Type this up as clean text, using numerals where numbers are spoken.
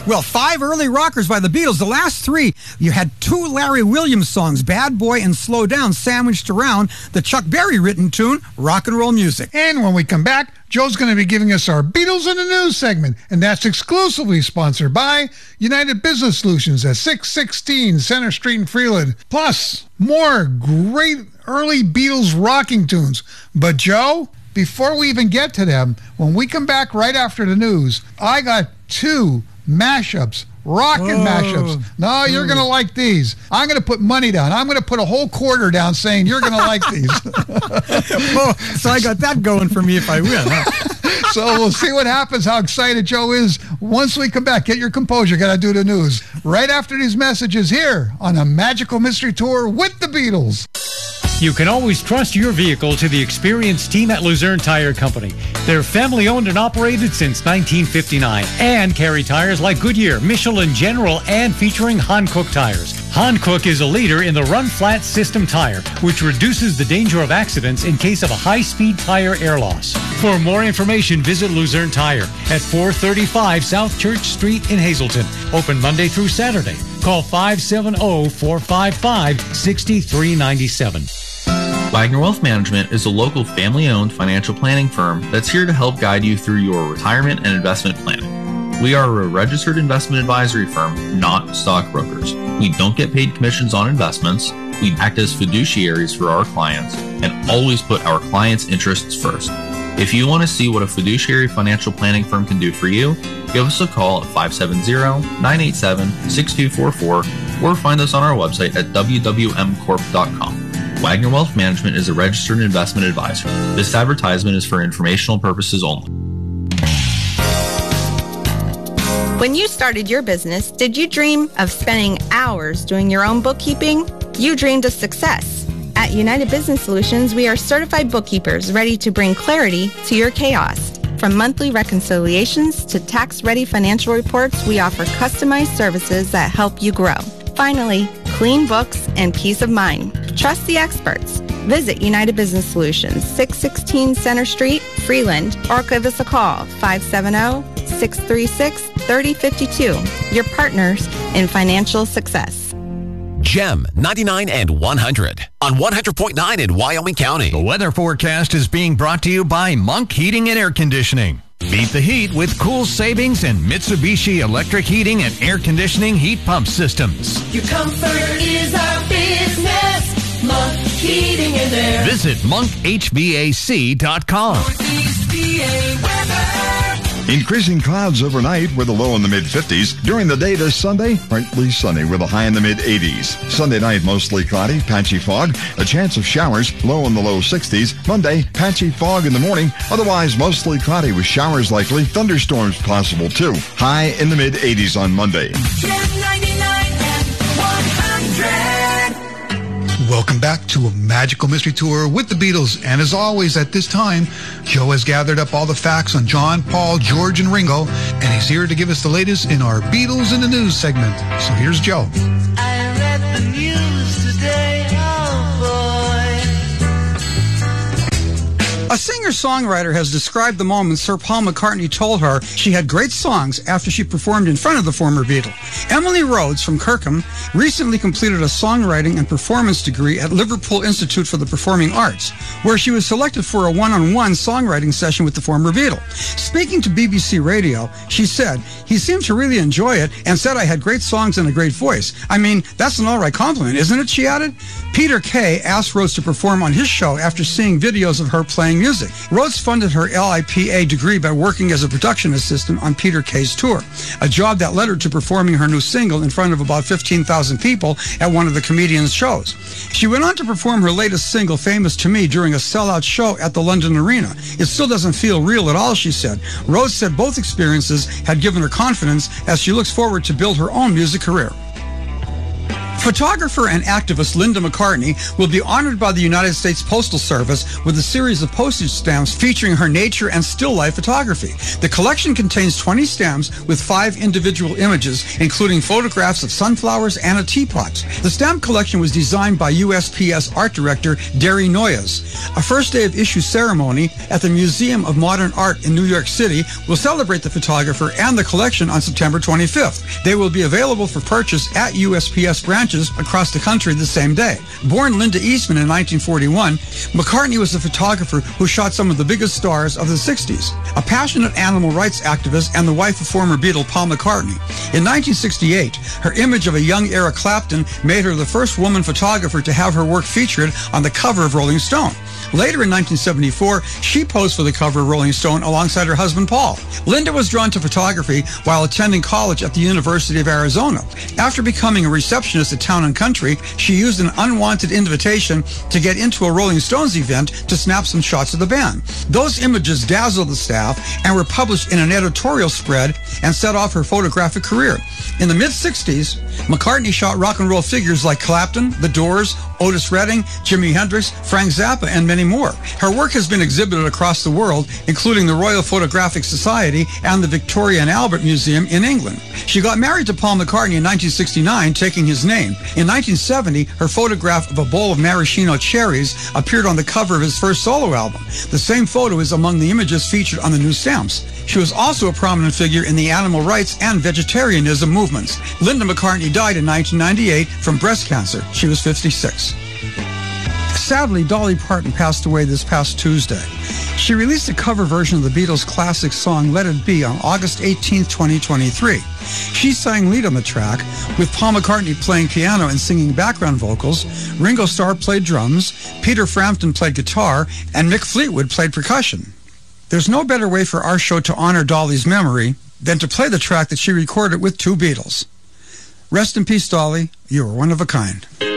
Well, 5 early rockers by the Beatles. The last 3, you had 2 Larry Williams songs, Bad Boy and Slow Down, sandwiched around the Chuck Berry written tune, Rock and Roll Music. And when we come back, Joe's going to be giving us our Beatles in the News segment, and that's exclusively sponsored by United Business Solutions at 616 Center Street in Freeland. Plus, more great early Beatles rocking tunes. But Joe, before we even get to them, when we come back right after the news, I got 2 mashups, rockin' mashups. No, you're going to like these. I'm going to put money down. I'm going to put a whole quarter down saying you're going to like these. So I got that going for me if I win. Huh? So we'll see what happens, how excited Joe is once we come back. Get your composure. Got to do the news. Right after these messages here on a Magical Mystery Tour with the Beatles. You can always trust your vehicle to the experienced team at Luzerne Tire Company. They're family owned and operated since 1959 and carry tires like Goodyear, Michelin General, and featuring Hankook tires. Hankook is a leader in the run flat system tire, which reduces the danger of accidents in case of a high-speed tire air loss. For more information, visit Luzerne Tire at 435 South Church Street in Hazleton. Open Monday through Saturday. Call 570-455-6397. Wagner Wealth Management is a local family-owned financial planning firm that's here to help guide you through your retirement and investment planning. We are a registered investment advisory firm, not stockbrokers. We don't get paid commissions on investments. We act as fiduciaries for our clients and always put our clients' interests first. If you want to see what a fiduciary financial planning firm can do for you, give us a call at 570-987-6244 or find us on our website at wwmcorp.com. Wagner Wealth Management is a registered investment advisor. This advertisement is for informational purposes only. When you started your business, did you dream of spending hours doing your own bookkeeping? You dreamed of success. At United Business Solutions, we are certified bookkeepers ready to bring clarity to your chaos. From monthly reconciliations to tax-ready financial reports, we offer customized services that help you grow. Finally, clean books and peace of mind. Trust the experts. Visit United Business Solutions, 616 Center Street, Freeland, or give us a call, 570-636-3052. Your partners in financial success. Gem 99 and 100 on 100.9 in Wyoming County. The weather forecast is being brought to you by Monk Heating and Air Conditioning. Beat the heat with cool savings and Mitsubishi electric heating and air conditioning heat pump systems. Your comfort is our business. Monk Heating and Air. Visit monkhvac.com. Northeast PA weather. Increasing clouds overnight with a low in the mid-50s. During the day this Sunday, partly sunny with a high in the mid-80s. Sunday night, mostly cloudy, patchy fog, a chance of showers, low in the low 60s. Monday, patchy fog in the morning, otherwise mostly cloudy with showers likely. Thunderstorms possible too. High in the mid-80s on Monday. Welcome back to a Magical Mystery Tour with the Beatles. And as always, at this time, Joe has gathered up all the facts on John, Paul, George, and Ringo, and he's here to give us the latest in our Beatles in the News segment. So here's Joe. I read the news today, oh boy. A singer-songwriter has described the moment Sir Paul McCartney told her she had great songs after she performed in front of the former Beatle. Emily Rhodes from Kirkham recently completed a songwriting and performance degree at Liverpool Institute for the Performing Arts, where she was selected for a one-on-one songwriting session with the former Beatle. Speaking to BBC Radio, she said, "He seemed to really enjoy it and said I had great songs and a great voice. I mean, that's an all right compliment, isn't it?" she added. Peter Kay asked Rhodes to perform on his show after seeing videos of her playing music. Rhodes funded her LIPA degree by working as a production assistant on Peter Kay's tour, a job that led her to performing her new single in front of about 15,000 people at one of the comedian's shows. She went on to perform her latest single, Famous to Me, during a sellout show at the London Arena. It still doesn't feel real at all, she said. Rhodes said both experiences had given her confidence as she looks forward to build her own music career. Photographer and activist Linda McCartney will be honored by the United States Postal Service with a series of postage stamps featuring her nature and still life photography. The collection contains 20 stamps with 5 individual images, including photographs of sunflowers and a teapot. The stamp collection was designed by USPS art director Derry Noyes. A first day of issue ceremony at the Museum of Modern Art in New York City will celebrate the photographer and the collection on September 25th. They will be available for purchase at USPS branches across the country the same day. Born Linda Eastman in 1941, McCartney was a photographer who shot some of the biggest stars of the 60s. A passionate animal rights activist and the wife of former Beatle Paul McCartney. In 1968, her image of a young Eric Clapton made her the first woman photographer to have her work featured on the cover of Rolling Stone. Later in 1974, she posed for the cover of Rolling Stone alongside her husband Paul. Linda was drawn to photography while attending college at the University of Arizona. After becoming a receptionist at Town & Country, she used an unwanted invitation to get into a Rolling Stones event to snap some shots of the band. Those images dazzled the staff and were published in an editorial spread and set off her photographic career. In the mid-60s, McCartney shot rock and roll figures like Clapton, The Doors, Otis Redding, Jimi Hendrix, Frank Zappa, and many more. Her work has been exhibited across the world, including the Royal Photographic Society and the Victoria and Albert Museum in England. She got married to Paul McCartney in 1969, taking his name. In 1970, her photograph of a bowl of maraschino cherries appeared on the cover of his first solo album. The same photo is among the images featured on the new stamps. She was also a prominent figure in the animal rights and vegetarianism movements. Linda McCartney died in 1998 from breast cancer. She was 56. Sadly, Dolly Parton passed away this past Tuesday. She released a cover version of the Beatles' classic song Let It Be on August 18, 2023. She sang lead on the track, with Paul McCartney playing piano and singing background vocals, Ringo Starr played drums, Peter Frampton played guitar, and Mick Fleetwood played percussion. There's no better way for our show to honor Dolly's memory than to play the track that she recorded with 2 Beatles. Rest in peace, Dolly. You are one of a kind.